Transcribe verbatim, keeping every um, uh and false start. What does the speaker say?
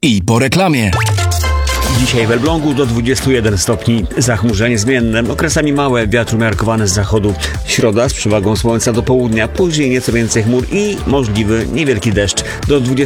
I po reklamie. Dzisiaj w Elblągu do dwudziestu jeden stopni. Zachmurzenie zmienne, okresami małe, wiatr umiarkowany z zachodu. Środa z przewagą słońca do południa, później nieco więcej chmur i możliwy niewielki deszcz. Do dwudziestu